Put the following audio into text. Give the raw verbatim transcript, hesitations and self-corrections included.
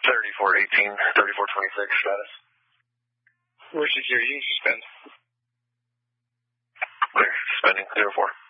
thirty-four eighteen, thirty-four twenty-six status. We're secure. You can suspend. Clear. Suspending. zero four.